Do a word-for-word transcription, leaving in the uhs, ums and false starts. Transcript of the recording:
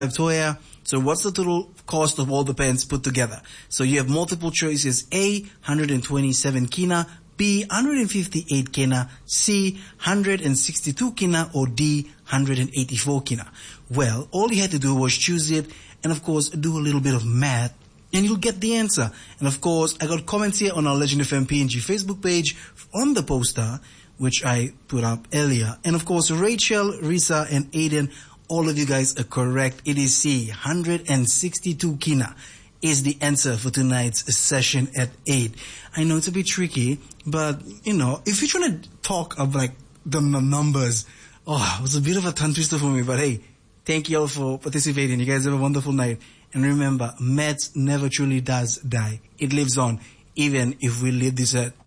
Toya. So what's the total cost of all the pens put together? So you have multiple choices. A, one hundred twenty-seven kina. B, one hundred fifty-eight kina. C, one hundred sixty-two kina. Or D, one hundred eighty-four kina. Well, all you had to do was choose it and of course do a little bit of math and you'll get the answer. And of course, I got comments here on our Legend F M P N G Facebook page on the poster, which I put up earlier. And of course, Rachel, Risa, and Aiden, all of you guys are correct. It is C, one hundred sixty-two kina is the answer for tonight's session at eight. I know it's a bit tricky, but, you know, if you're trying to talk of, like, the m- numbers, oh, it was a bit of a tongue twister for me, but hey, thank you all for participating. You guys have a wonderful night. And remember, maths never truly does die. It lives on, even if we leave this earth